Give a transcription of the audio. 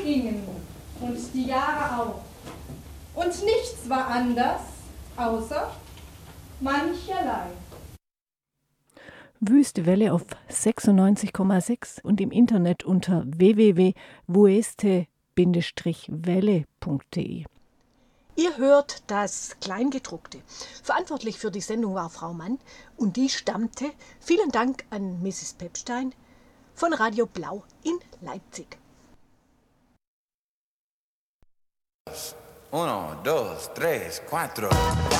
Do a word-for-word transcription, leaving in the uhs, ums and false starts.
gingen und die Jahre auch. Und nichts war anders, außer mancherlei. Wüste Welle auf sechsundneunzig Komma sechs und im Internet unter w w w punkt wueste Welle punkt de. Ihr hört das Kleingedruckte. Verantwortlich für die Sendung war Frau Mann und die stammte, vielen Dank an Misses Pepstein, von Radio Blau in Leipzig. Uno, dos, tres, cuatro.